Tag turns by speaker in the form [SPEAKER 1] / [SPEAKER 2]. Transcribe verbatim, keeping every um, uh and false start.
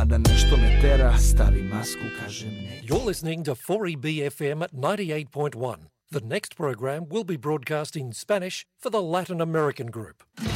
[SPEAKER 1] da nešto me tera, stavi masku, kažem ne.
[SPEAKER 2] You're listening to four E B F M at ninety-eight point one. The next program will be broadcast in Spanish for the Latin American group.